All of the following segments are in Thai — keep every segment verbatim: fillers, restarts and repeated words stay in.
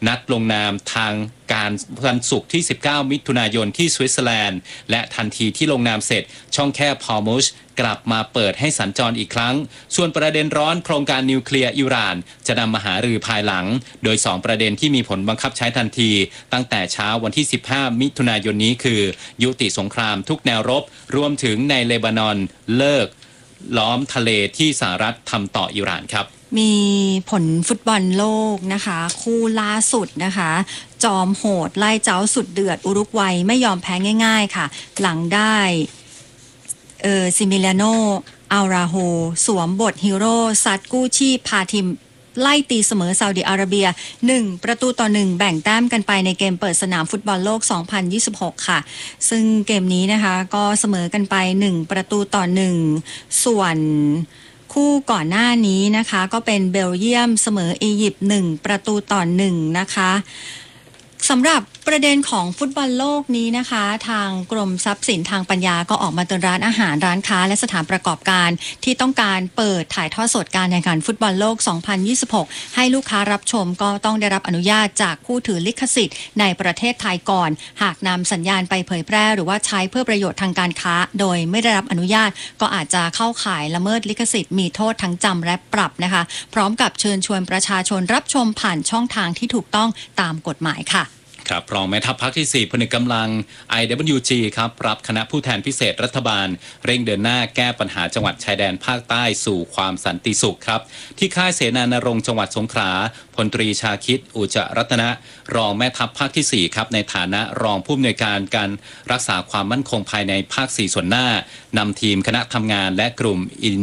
นัดลงนามทางการวันศุกร์ที่สิบเก้ามิถุนายนที่สวิตเซอร์แลนด์และทันทีที่ลงนามเสร็จช่องแคบฮอร์มุซกลับมาเปิดให้สัญจรอีกครั้งส่วนประเด็นร้อนโครงการนิวเคลียร์อิหร่านจะนำมาหารือภายหลังโดยสองประเด็นที่มีผลบังคับใช้ทันทีตั้งแต่เช้าวันที่สิบห้ามิถุนายนนี้คือยุติสงครามทุกแนวรบรวมถึงในเลบานอนเลิกล้อมทะเลที่สหรัฐทำต่ออิหร่านครับมีผลฟุตบอลโลกนะคะคู่ล่าสุดนะคะจอมโหดไล่เจ้าสุดเดือดอุรุกวัยไม่ยอมแพ้ง่ายๆค่ะหลังได้เออซิมิเลโนอัลราโฮสวมบทฮีโร่ซัดกู้ชีพพาทีมไล่ตีเสมอซาอุดิอาระเบียหนึ่งประตูต่อหนึ่งแบ่งแต้มกันไปในเกมเปิดสนามฟุตบอลโลกสองพันยี่สิบหกค่ะซึ่งเกมนี้นะคะก็เสมอกันไปหนึ่งประตูต่อหนึ่งส่วนคู่ก่อนหน้านี้นะคะก็เป็นเบลเยียมเสมออียิปต์หนึ่งประตูต่อหนึ่งนะคะสำหรับประเด็นของฟุตบอลโลกนี้นะคะทางกรมทรัพย์สินทางปัญญาก็ออกมาเตือนร้านอาหารร้านค้าและสถานประกอบการที่ต้องการเปิดถ่ายทอดสดการแข่งขันฟุตบอลโลกสองพันยี่สิบหกให้ลูกค้ารับชมก็ต้องได้รับอนุญาตจากผู้ถือลิขสิทธิ์ในประเทศไทยก่อนหากนำสัญญาณไปเผยแพร่หรือว่าใช้เพื่อประโยชน์ทางการค้าโดยไม่ได้รับอนุญาตก็อาจจะเข้าข่ายละเมิดลิขสิทธิ์มีโทษทั้งจำและปรับนะคะพร้อมกับเชิญชวนประชาชนรับชมผ่านช่องทางที่ถูกต้องตามกฎหมายค่ะครับรองแม่ทัพภาคที่สี่ผนึกกำลัง ไอ ดับเบิลยู จี ครับรับคณะผู้แทนพิเศษรัฐบาลเร่งเดินหน้าแก้ปัญหาจังหวัดชายแดนภาคใต้สู่ความสันติสุขครับที่ค่ายเสนานรงค์จังหวัดสงขลาพลตรีชาคิดอุจจรัตนะรองแม่ทัพภาคที่สี่ครับในฐานะรองผู้อำนวยการการรักษาความมั่นคงภายในภาคสี่ส่วนหน้านำทีมคณะทำงานและกลุ่ม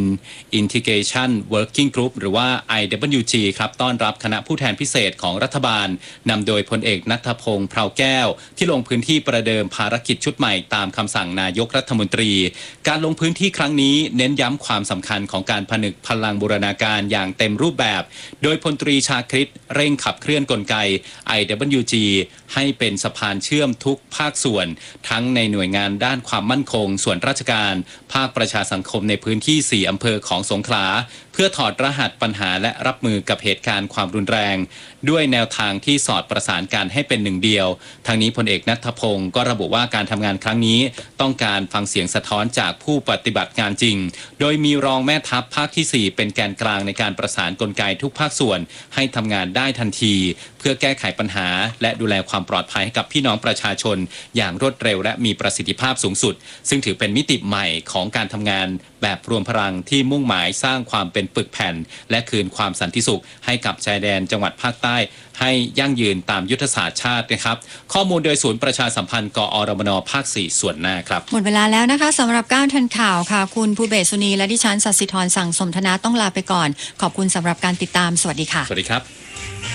Integration Working Group หรือว่า ไอ ดับเบิลยู จี ครับต้อนรับคณะผู้แทนพิเศษของรัฐบาลนำโดยพลเอกณัฐพงษ์ เพราแก้วที่ลงพื้นที่ประเดิมภารกิจชุดใหม่ตามคำสั่งนายกรัฐมนตรีการลงพื้นที่ครั้งนี้เน้นย้ำความสำคัญของการผนึกพลังบูรณาการอย่างเต็มรูปแบบโดยพลตรีชาคริตเร่งขับเคลื่อนกลไก ไอ ดับเบิลยู จี ให้เป็นสะพานเชื่อมทุกภาคส่วนทั้งในหน่วยงานด้านความมั่นคงส่วนราชการภาคประชาสังคมในพื้นที่สี่อำเภอของสงขลาเพื่อถอดรหัสปัญหาและรับมือกับเหตุการณ์ความรุนแรงด้วยแนวทางที่สอดประสานการให้เป็นหนึ่งเดียวทางนี้พลเอกณัฐพงศ์ก็ระบุว่าการทำงานครั้งนี้ต้องการฟังเสียงสะท้อนจากผู้ปฏิบัติงานจริงโดยมีรองแม่ทัพภาคที่สี่เป็นแกนกลางในการประสานกลไกทุกภาคส่วนให้ทำงานได้ทันทีเพื่อแก้ไขปัญหาและดูแลความปลอดภัยให้กับพี่น้องประชาชนอย่างรวดเร็วและมีประสิทธิภาพสูงสุดซึ่งถือเป็นมิติใหม่ของการทำงานแบบรวมพลังที่มุ่งหมายสร้างความเป็นปึกแผ่นและคืนความสันติสุขให้กับชายแดนจังหวัดภาคใต้ให้ยั่งยืนตามยุทธศาสตร์ชาตินะครับข้อมูลโดยศูนย์ประชาสัมพันธ์กอรมนภาคสี่ส่วนหน้าครับหมดเวลาแล้วนะคะสำหรับก้าวทันข่าวค่ะคุณภูเบศสุนีและดิฉันสัสิธรสั่งสมธนาต้องลาไปก่อนขอบคุณสำหรับการติดตามสวัสดีค่ะสวัสดีครับ